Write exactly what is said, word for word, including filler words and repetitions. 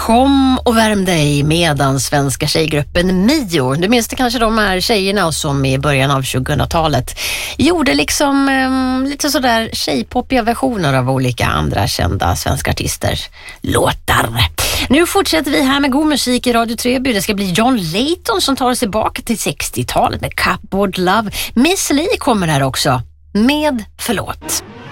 Kom och värm dig med den svenska tjejgruppen Mio. Du minns det kanske de här tjejerna som i början av tjugohundratalet gjorde liksom um, lite sådär tjejpoppiga versioner av olika andra kända svenska artister låtar. Nu fortsätter vi här med god musik i Radio Treby. Det ska bli John Layton som tar oss tillbaka till sextiotalet med Cupboard Love. Miss Li kommer här också med Förlåt.